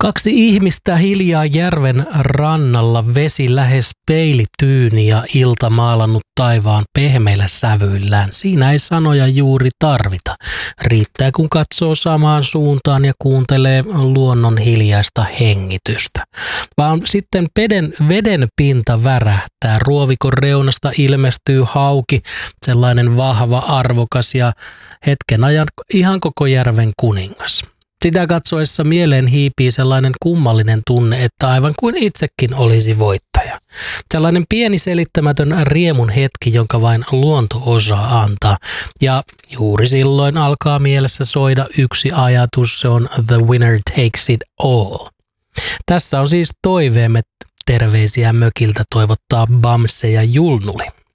Kaksi ihmistä hiljaa järven rannalla, vesi lähes peilityyni ja ilta maalannut taivaan pehmeillä sävyillään. Siinä ei sanoja juuri tarvita. Riittää kun katsoo samaan suuntaan ja kuuntelee luonnon hiljaista hengitystä. Vaan sitten veden pinta värähtää, ruovikon reunasta ilmestyy hauki, sellainen vahva, arvokas ja hetken ajan ihan koko järven kuningas. Sitä katsoessa mieleen hiipii sellainen kummallinen tunne, että aivan kuin itsekin olisi voittaja. Sellainen pieni selittämätön riemun hetki, jonka vain luonto osaa antaa. Ja juuri silloin alkaa mielessä soida yksi ajatus, se on the winner takes it all. Tässä on siis toiveemme, terveisiä mökiltä toivottaa Bamse ja Julnuli.